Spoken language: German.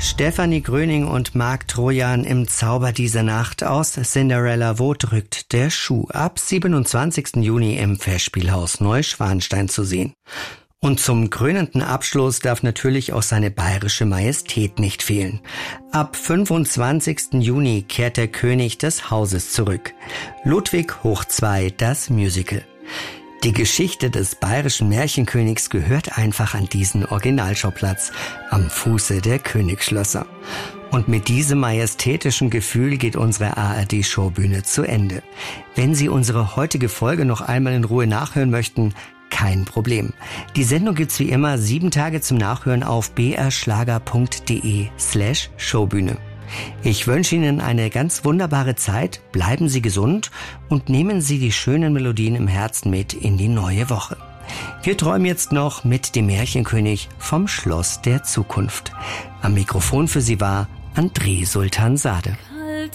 Stefanie Gröning und Marc Trojan im Zauber dieser Nacht aus Cinderella, wo drückt der Schuh? Ab 27. Juni im Festspielhaus Neuschwanstein zu sehen. Und zum krönenden Abschluss darf natürlich auch seine bayerische Majestät nicht fehlen. Ab 25. Juni kehrt der König des Hauses zurück. Ludwig hoch 2, das Musical. Die Geschichte des bayerischen Märchenkönigs gehört einfach an diesen Originalschauplatz am Fuße der Königsschlösser. Und mit diesem majestätischen Gefühl geht unsere ARD-Showbühne zu Ende. Wenn Sie unsere heutige Folge noch einmal in Ruhe nachhören möchten, kein Problem. Die Sendung gibt's wie immer 7 Tage zum Nachhören auf brschlager.de/Showbühne. Ich wünsche Ihnen eine ganz wunderbare Zeit, bleiben Sie gesund und nehmen Sie die schönen Melodien im Herzen mit in die neue Woche. Wir träumen jetzt noch mit dem Märchenkönig vom Schloss der Zukunft. Am Mikrofon für Sie war André Sultan Sade.